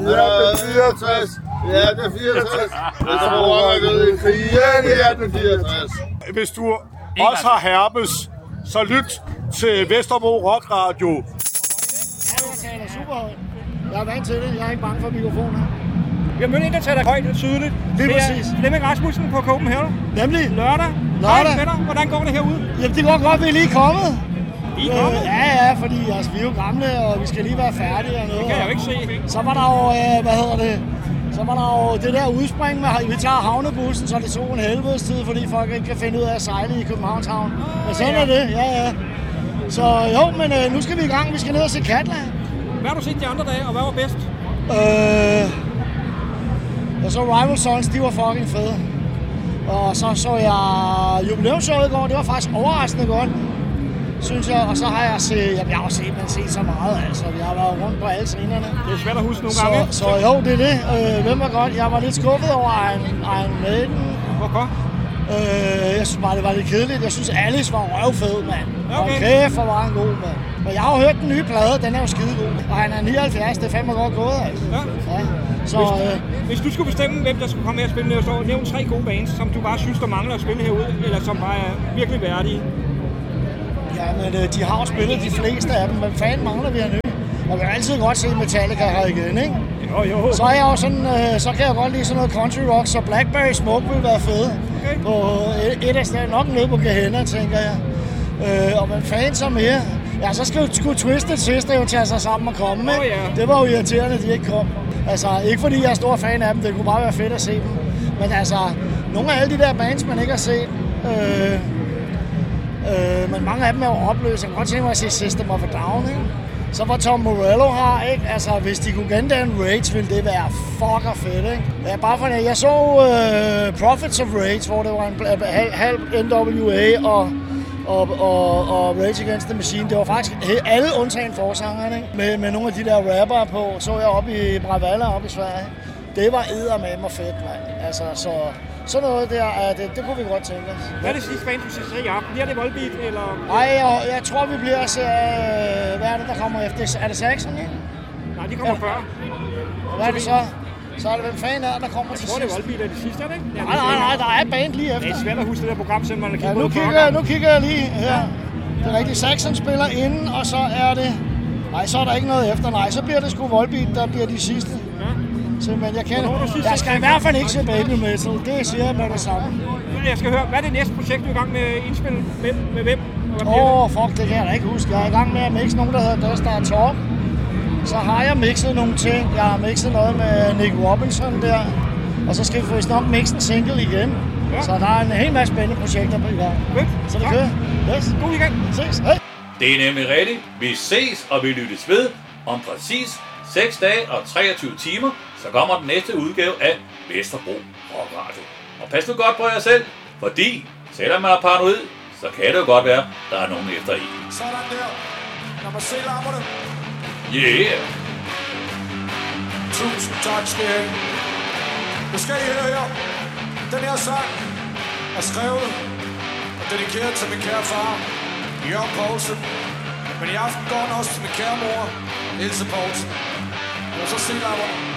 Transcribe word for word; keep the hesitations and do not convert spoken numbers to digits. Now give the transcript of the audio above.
atten fireogtres. I atten fireogtres. Vesterbrogeren er gået i krigen i atten fireogtres. Hvis du også har herpes, så lyt til Vesterbro Rock Radio. Ja, jeg taler super højt. Jeg er vant til det. Jeg er ikke bange for mikrofoner. Vi har mødt en, der taler højt og tydeligt. Lige præcis. Flemming Rasmussen på Copenhagen. Nemlig. Lørdag. Lørdag. Hej, hvordan går det herude? Jamen, det går godt, vi er lige kommet. I er kommet? Øh, ja, ja, fordi altså, vi er jo gamle, og vi skal lige være færdige og noget. Det kan jeg jo ikke se. Så var der jo, øh, hvad hedder det, så var der jo det der udspring med, vi tager havnebussen, så det tog en helvedes tid, fordi folk ikke kan finde ud af at sejle i Københavns Havn. Men sådan ja. er det, ja, ja. Så jo, men øh, nu skal vi i gang, vi skal ned og se Katla. Hvad har du set de andre dage, og hvad var bedst? Øh, jeg så Rival Sons, de var fucking fede. Og så så jeg jubilæumsshowet i går, det var faktisk overraskende godt, synes jeg. Og så har jeg set, jamen jeg har set, man set så meget, altså. Vi har været rundt på alle scenerne. Det er svært at huske nogle så, gange. Så jo, det er det. Øh, hvem var godt? Jeg var lidt skuffet over Iron, Iron Maiden. Hvorfor? Øh, jeg synes bare, det var lidt kedeligt. Jeg synes, Alice var røvfed, mand. Okay. Okay, for var han god, mand. Men jeg har jo hørt den nye plade, den er jo skidegod. Og han er nioghalvfjerds, det er fandme godt gået, altså. Ja. Ja. Så, hvis, øh, hvis du skulle bestemme, hvem der skulle komme her og spille næste år, nævn tre gode bands, som du bare synes, der mangler at spille herude, eller som bare er virkelig værdige. Ja, men øh, de har jo spillet de fleste af dem. Hvad fanden mangler vi her nu? Og vi har altid godt se Metallica her igen, ikke? Jo, jo. Så er jeg jo sådan, øh, så kan jeg godt lide sådan noget country rock, så Blackberry Smoke vil være fed. Okay. På et, et af stederne, nok nede på Gehenna, tænker jeg. Øh, og hvad fanden så mere? Ja, så skulle, skulle Twisted Sister jo tage sig sammen og komme, ikke? Oh, yeah. Det var jo irriterende, at de ikke kom. Altså, ikke fordi jeg er stor fan af dem, det kunne bare være fedt at se dem. Men altså, nogle af alle de der bands, man ikke har set, øh, øh, men mange af dem er jo opløst. Jeg kan godt tænke mig at se System of a Down, ikke? Så var Tom Morello her, ikke? Altså, hvis de kunne gendanne Rage, ville det være fucker fedt, ikke? Ja, bare for det. Jeg så uh, Prophets of Rage, hvor det var en halv, halv N W A og, og, og, og Rage Against the Machine. Det var faktisk alle undtagen forsangerne, ikke? Med, med nogle af de der rappere på, så jeg oppe i Bravalla oppe i Sverige. Det var eddermame og fedt, mand. Altså, så... Sådan noget der, det, det kunne vi godt tænke os. Hvad er det sidste band, du skal se i aften? Bliver det Volbeat, eller? Nej, jeg, jeg tror, vi bliver at se... Øh, hvad er det, der kommer efter? Er det Saxon, ikke? Nej, de kommer ja. før. Hvad er det så? Så er det, hvem fanden er, der kommer til sidst? Jeg tror, det er Volbeat er det sidste, er det ikke? Nej, nej, nej, der er band lige efter. Det er svært at huske det der program, selvom man har ja, kigget nu på kigger, jeg, nu kigger jeg lige her. Ja. Det er rigtigt. Saxon spiller inden, og så er det... Nej, så er der ikke noget efter. Nej, så bliver det sgu Volbeat, der bliver de sidste. Ja. Men jeg kender. Jeg skal i hvert fald ikke se baby metal. Det siger jeg med det samme. Jeg skal høre, hvad er det næste projekt, du er i gang med at indspille? Med, med hvem? Åh, oh, fuck, det kan jeg da ikke huske. Jeg er i gang med at mixe nogen, der hedder Death Star Talk. Så har jeg mixet nogle ting. Jeg har mixet noget med Nick Robinson der. Og så skal vi vist nok mixe en single igen. Ja. Så der er en hel masse spændende projekter på i gang. Fedt. Så det kører. Yes. God weekend. Ses. Hej. Det er nemlig rigtigt. Vi ses, og vi lyttes ved om præcis seks dage og treogtyve timer. Så kommer den næste udgave af Vesterbro Rock Radio. Og pas nu godt på jer selv, fordi selvom man er paranoid, så kan det jo godt være, der er nogen efter i. Sådan der. Lad mig se lammerne. Yeah! Tusind tak skal I. Nu skal I høre her. Den her sang er skrevet og dedikeret til min kære far, Jørgen Poulsen. Men i aften går den også til min kære mor, Ilse Poulsen. Lad os så se lammerne.